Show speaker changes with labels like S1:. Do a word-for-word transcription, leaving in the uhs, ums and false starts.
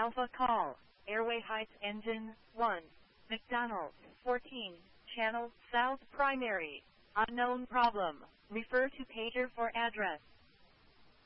S1: Alpha call. Airway Heights engine one. McDonald's fourteen. Channel South primary. Unknown problem. Refer to pager for address.